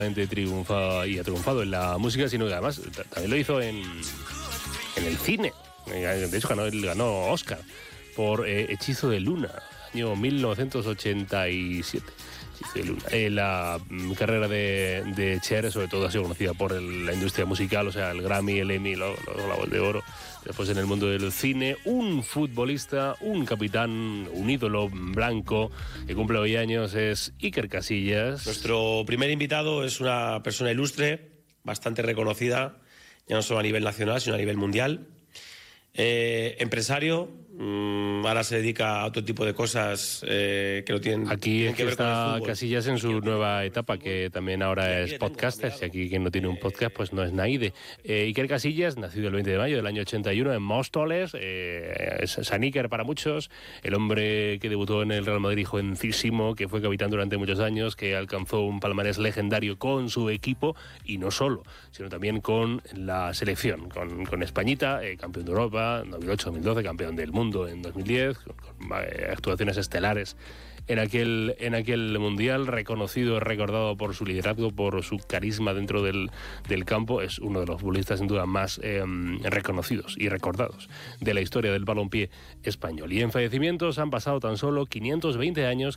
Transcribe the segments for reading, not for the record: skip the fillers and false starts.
triunfa y ha triunfado en la música, sino que además también lo hizo en el cine. De hecho ganó Oscar por Hechizo de Luna, año 1987. Hechizo de Luna. La carrera de Cher, sobre todo, ha sido conocida por la industria musical, o sea, el Grammy, el Emmy, los Globos de Oro. Después, en el mundo del cine, un futbolista, un capitán, un ídolo blanco que cumple hoy años es Iker Casillas. Nuestro primer invitado es una persona ilustre, bastante reconocida, ya no solo a nivel nacional, sino a nivel mundial. Empresario, ahora se dedica a otro tipo de cosas que no tienen aquí que ver con el está fútbol. Casillas en su nueva etapa, que también ahora es podcaster. Si aquí quien no tiene un podcast, pues no es Naide. Iker Casillas, nacido el 20 de mayo del año 81 en Móstoles, es San Iker para muchos, el hombre que debutó en el Real Madrid jovencísimo, que fue capitán durante muchos años, que alcanzó un palmarés legendario con su equipo, y no solo, sino también con la selección, con Españita, campeón de Europa 2008-2012, campeón del mundo en 2010, con actuaciones estelares en aquel mundial, reconocido y recordado por su liderazgo, por su carisma dentro del campo. Es uno de los futbolistas sin duda más reconocidos y recordados de la historia del balompié español. Y en fallecimientos han pasado tan solo 520 años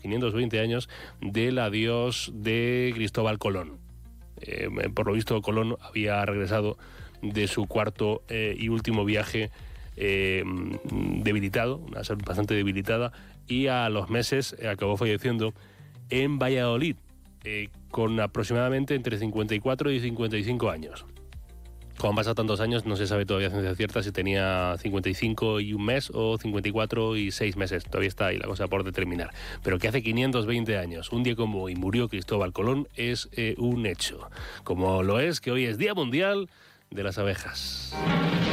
del adiós de Cristóbal Colón. Por lo visto, Colón había regresado de su cuarto y último viaje debilitado, una salud bastante debilitada, y a los meses acabó falleciendo en Valladolid, con aproximadamente entre 54 y 55 años. Como han pasado tantos años, no se sabe todavía a ciencia cierta si tenía 55 y un mes o 54 y 6 meses. Todavía está ahí la cosa por determinar. Pero que hace 520 años, un día como hoy, murió Cristóbal Colón, es un hecho. Como lo es que hoy es Día Mundial de las Abejas.